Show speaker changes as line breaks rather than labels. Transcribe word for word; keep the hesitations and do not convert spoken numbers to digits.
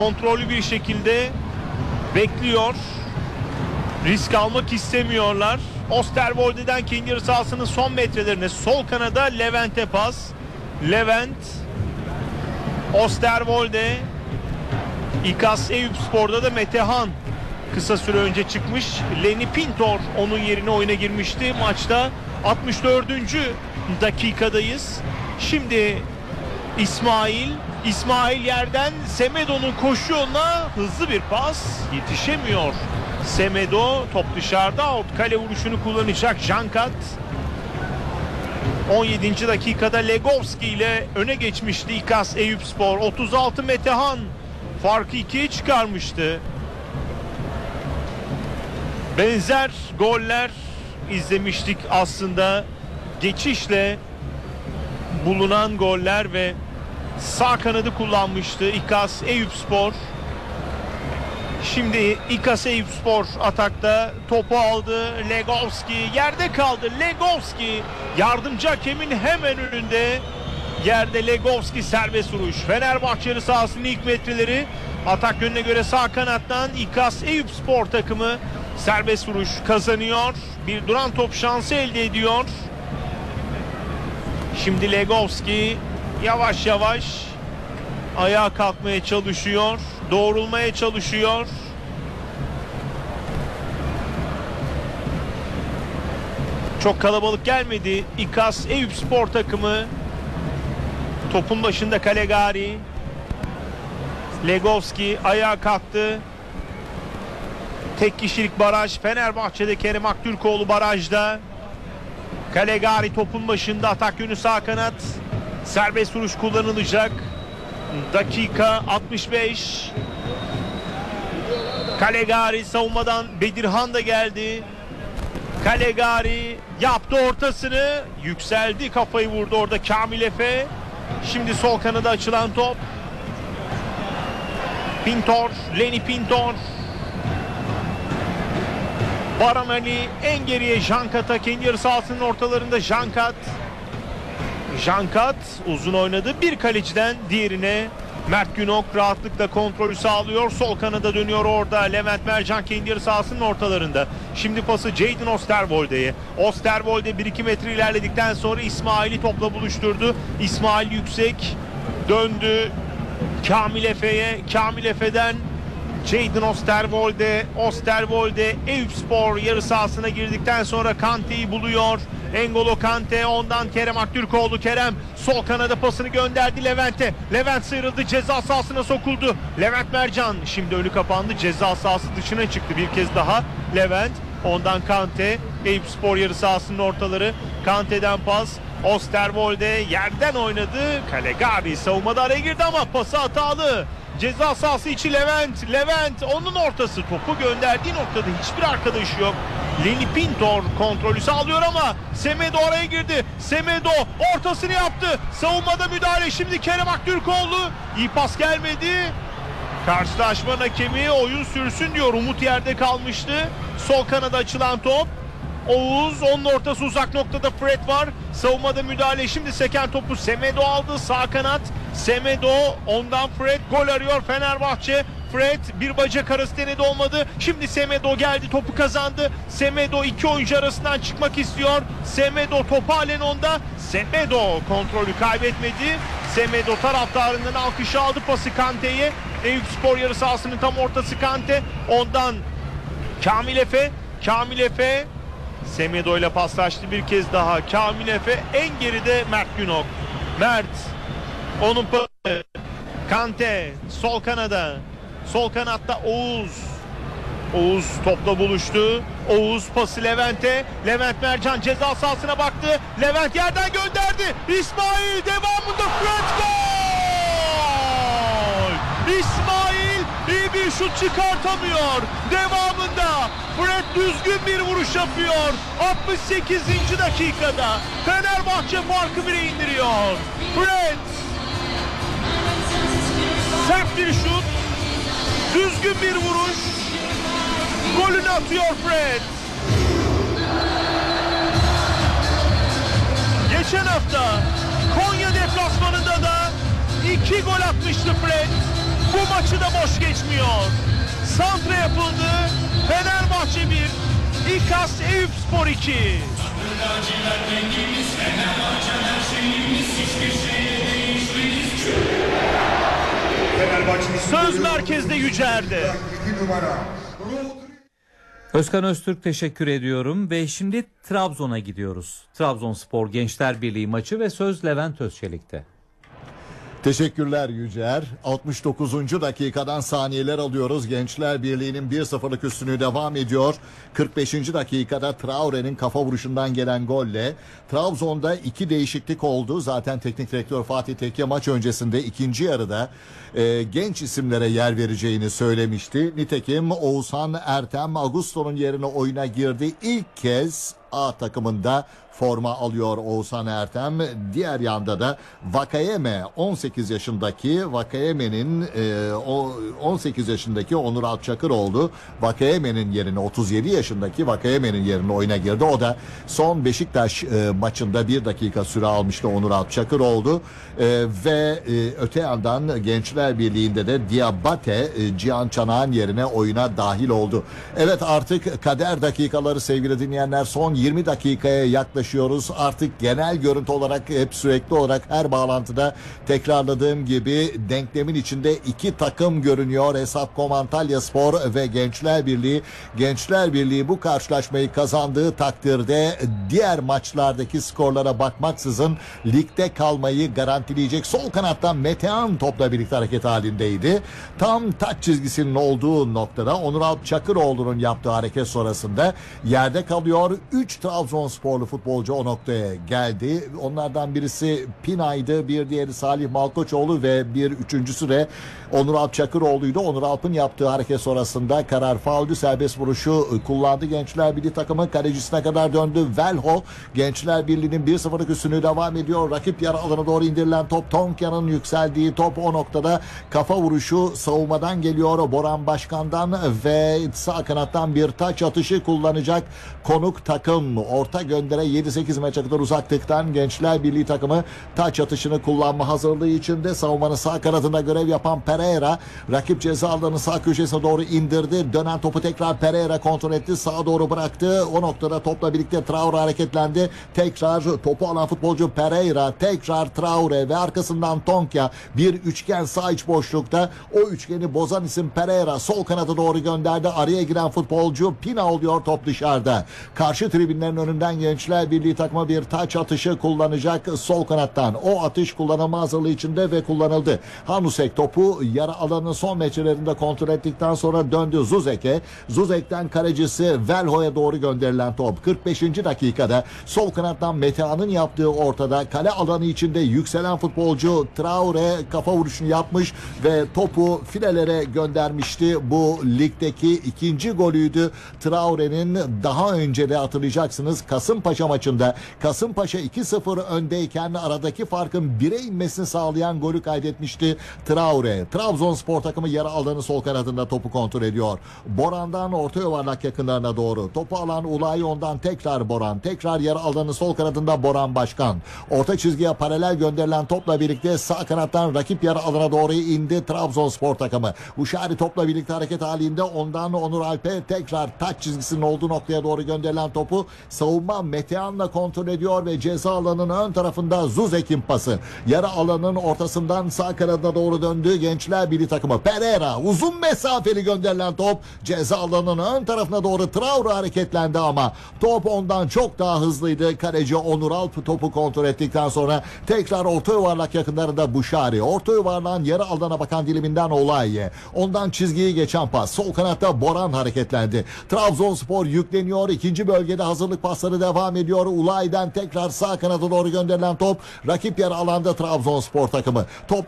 kontrollü bir şekilde bekliyor. Risk almak istemiyorlar. Oosterwolde'den kendi yarı sahasının son metrelerine sol kanada Levent'e pas. Levent, Oosterwolde, İKAS Eyüpspor'da da Metehan kısa süre önce çıkmış. Leni Pintor onun yerine oyuna girmişti. Maçta altmış dördüncü dakikadayız. Şimdi İsmail, İsmail yerden Semedo'nun koşu yoluna hızlı bir pas, yetişemiyor. Semedo, top dışarıda, out kale vuruşunu kullanacak Jankat. on yedinci dakikada Legovski ile öne geçmişti İKAS Eyüpspor. otuz altı Metehan farkı ikiye çıkarmıştı. Benzer goller izlemiştik aslında. Geçişle bulunan goller ve sağ kanadı kullanmıştı İKAS Eyüpspor. Şimdi İKAS Eyüpspor atakta, topu aldı. Legovski yerde kaldı. Legovski yardımcı hakemin hemen önünde. Yerde Legovski, serbest vuruş. Fenerbahçeli sahasının ilk metreleri. Atak yönüne göre sağ kanattan İKAS Eyüpspor takımı serbest vuruş kazanıyor. Bir duran top şansı elde ediyor. Şimdi Legovski yavaş yavaş ayağa kalkmaya çalışıyor. Doğrulmaya çalışıyor. Çok kalabalık gelmedi İKAS Eyüpspor takımı. Topun başında Calegari. Legovski ayağa kalktı. Tek kişilik baraj Fenerbahçe'de, Kerem Aktürkoğlu barajda. Calegari topun başında, atak yönü sağ kanat. Serbest vuruş kullanılacak. Dakika altmış beş. Calegari savunmadan, Bedirhan da geldi. Calegari yaptı ortasını. Yükseldi, kafayı vurdu orada Kamil Efe. Şimdi sol kanada açılan top. Pintor, Leni Pintor. Baramani en geriye Jankat'a, kendi yarı sahasının ortalarında Jankat. Jankat uzun oynadı. Bir kaleciden diğerine Mert Günok rahatlıkla kontrolü sağlıyor. Sol kanada dönüyor orada. Levent Mercan kendi yarı sahasının ortalarında. Şimdi pası Jadon Oosterwolde'ye. Oosterwolde bir iki metre ilerledikten sonra İsmail'i topla buluşturdu. İsmail yüksek döndü Kamil Efe'ye. Kamil Efe'den Jadon Oosterwolde. Oosterwolde Eyüpspor yarı sahasına girdikten sonra Kante'yi buluyor. N'Golo Kante, ondan Kerem Aktürkoğlu. Kerem sol kanada pasını gönderdi Levent'e. Levent sıyrıldı, ceza sahasına sokuldu. Levent Mercan şimdi önü kapandı, ceza sahası dışına çıktı bir kez daha. Levent, ondan Kante. Eyüpspor yarı sahasının ortaları. Kante'den pas. Oosterwolde yerden oynadı. Calegari savunmada araya girdi ama pası hatalı. Ceza sahası içi Levent. Levent onun ortası. Topu gönderdiği noktada hiçbir arkadaşı yok. Leni Pintor kontrolü sağlıyor ama Semedo araya girdi. Semedo ortasını yaptı. Savunmada müdahale şimdi Kerem Aktürkoğlu. İyi pas gelmedi. Karşılaşma hakemi oyun sürsün diyor. Umut yerde kalmıştı. Sol kanada açılan top. Oğuz, onun ortası uzak noktada Fred var. Savunmada müdahale, şimdi seken topu Semedo aldı. Sağ kanat Semedo, ondan Fred, gol arıyor Fenerbahçe. Fred bir bacak arası denedi, olmadı. Şimdi Semedo geldi, topu kazandı. Semedo iki oyuncu arasından çıkmak istiyor. Semedo topu halen onda. Semedo kontrolü kaybetmedi. Semedo taraftarından alkışı aldı, pası Kante'ye. Eyüpspor yarı sahasının tam ortası Kante. Ondan Kamil Efe. Kamil Efe Semedo ile paslaştı bir kez daha. Kamil Efe, en geride Mert Günok. Mert, onun pası. Kante sol kanada. Sol kanatta Oğuz. Oğuz topla buluştu. Oğuz pası Levent'e. Levent Mercan ceza sahasına baktı. Levent yerden gönderdi. İsmail devamında Fred, gol! İsmail iyi bir şut çıkartamıyor. Devamında Fred düzgün bir vuruş yapıyor. altmış sekizinci dakikada Fenerbahçe farkı bire indiriyor. Fred sert bir şut, düzgün bir vuruş, golünü atıyor Fred. Geçen hafta Konya deplasmanında da iki gol atmıştı Fred. Bu maçı da boş geçmiyor. Santra yapıldı. Fenerbahçe bir, İKAS Eyüpspor iki. Söz merkezde Yücer'de.
Özkan Öztürk teşekkür ediyorum ve şimdi Trabzon'a gidiyoruz. Trabzonspor Gençler Birliği maçı ve söz Levent Özçelik'te.
Teşekkürler Yücer. altmış dokuzuncu dakikadan saniyeler alıyoruz. Gençler Birliği'nin bir sıfırlık üstünlüğü devam ediyor. kırk beşinci dakikada Traore'nin kafa vuruşundan gelen golle Trabzon'da iki değişiklik oldu. Zaten teknik direktör Fatih Tekke maç öncesinde ikinci yarıda e, genç isimlere yer vereceğini söylemişti. Nitekim Oğuzhan Ertem Augusto'nun yerine oyuna girdi. İlk kez A takımında forma alıyor Oğuzhan Ertem. Diğer yanda da Vakayeme on sekiz yaşındaki Vakayeme'nin e, o on sekiz yaşındaki Onur Alpçakır oldu. Vakayeme'nin yerine otuz yedi yaşındaki Vakayeme'nin yerine oyuna girdi. O da son Beşiktaş e, maçında bir dakika süre almıştı. Onur Alpçakır oldu. E, ve e, öte yandan Gençler Birliği'nde de Diabate e, Cihan Çanak'ın yerine oyuna dahil oldu. Evet, artık kader dakikaları sevgili dinleyenler, son yirmi dakikaya yaklaşıyoruz. Artık genel görüntü olarak hep sürekli olarak her bağlantıda tekrarladığım gibi denklemin içinde iki takım görünüyor. Hesap.com Antalyaspor ve Gençler Birliği. Gençler Birliği bu karşılaşmayı kazandığı takdirde diğer maçlardaki skorlara bakmaksızın ligde kalmayı garantileyecek. Sol kanattan Metehan topla birlikte hareket halindeydi. Tam taç çizgisinin olduğu noktada Onur Alp Çakıroğlu'nun yaptığı hareket sonrasında yerde kalıyor. üç Trabzonsporlu futbolcu o noktaya geldi. Onlardan birisi Pinay'dı, bir diğeri Salih Malkoçoğlu ve bir üçüncüsü de Onur Alp Çakıroğlu'ydu. Onur Alp'ın yaptığı hareket sonrasında karar fauldü, serbest vuruşu kullandı. Gençler Birliği takımı kalecisine kadar döndü. Velho, Gençler Birliği'nin bir sıfırlık üstünlüğü devam ediyor. Rakip yarı alana doğru indirilen top, Tonkya'nın yükseldiği top, o noktada kafa vuruşu savunmadan geliyor Boran Başkan'dan ve sağ kanattan bir taç atışı kullanacak konuk takım. Orta göndere yedi sekiz metre kadar uzaklıktan Gençler Birliği takımı taç atışını kullanma hazırlığı içinde. Savunmanın sağ kanadında görev yapan Pereira rakip ceza alanının sağ köşesine doğru indirdi. Dönen topu tekrar Pereira kontrol etti. Sağa doğru bıraktı. O noktada topla birlikte Traore hareketlendi. Tekrar topu alan futbolcu Pereira, tekrar Traore ve arkasından Tonkya. Bir üçgen sağ iç boşlukta. O üçgeni bozan isim Pereira sol kanada doğru gönderdi. Araya giren futbolcu Pina oluyor, top dışarıda. Karşı tribünlerin önünden Gençler Birliği takımı bir taç atışı kullanacak sol kanattan. O atış kullanılma hazırlığı içinde ve kullanıldı. Hanusek topu yarı alanın son metrelerinde kontrol ettikten sonra döndü Zuzek'e. Zuzek'ten kalecisi Velho'ya doğru gönderilen top. kırk beşinci dakikada sol kanattan Metehan'ın yaptığı ortada. Kale alanı içinde yükselen futbolcu Traore kafa vuruşunu yapmış ve topu filelere göndermişti. Bu ligdeki ikinci golüydü. Traore'nin daha önce de hatırlayacaksınız Kasımpaşa maçında Kasımpaşa iki sıfır öndeyken aradaki farkın bire inmesini sağlayan golü kaydetmişti Traore. Trabzonspor takımı yarı alanı sol kanadında topu kontrol ediyor. Boran'dan orta yuvarlak yakınlarına doğru. Topu alan Ulay, ondan tekrar Boran. Tekrar yarı alanı sol kanadında Boran Başkan. Orta çizgiye paralel gönderilen topla birlikte sağ kanattan rakip yarı alana doğru indi Trabzonspor takımı. Uşari topla birlikte hareket halinde, ondan Onur Alp'e tekrar taç çizgisinin olduğu noktaya doğru gönderilen topu savunma Metehan'la kontrol ediyor ve ceza alanının ön tarafında Zuzek'in pası. Yarı alanın ortasından sağ kanadına doğru döndü Gençler Birliği takımı. Pereira uzun mesafeli gönderilen top ceza alanının ön tarafına doğru Traore hareketlendi ama top ondan çok daha hızlıydı. Kaleci Onur Alp topu kontrol ettikten sonra tekrar orta yuvarlak yakınlarında Buşari. Orta yuvarlağın yarı alana bakan diliminden Olay'e. Ondan çizgiyi geçen pas. Sol kanatta Boran hareketlendi. Trabzonspor yükleniyor. İkinci bölgede hazırlık pasları devam ediyor. Ulay'den tekrar sağ kanada doğru gönderilen top. Rakip yarı alanda Trabzonspor takımı. Top